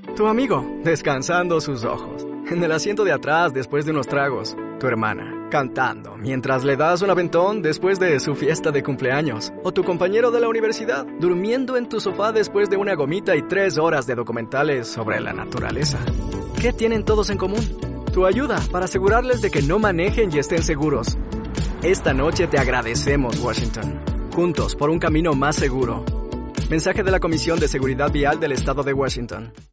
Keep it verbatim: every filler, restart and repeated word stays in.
Tu amigo, descansando sus ojos. En el asiento de atrás, después de unos tragos. Tu hermana, cantando, mientras le das un aventón después de su fiesta de cumpleaños. O tu compañero de la universidad, durmiendo en tu sofá después de una gomita y tres horas de documentales sobre la naturaleza. ¿Qué tienen todos en común? Tu ayuda para asegurarles de que no manejen y estén seguros. Esta noche te agradecemos, Washington. Juntos por un camino más seguro. Mensaje de la Comisión de Seguridad Vial del Estado de Washington.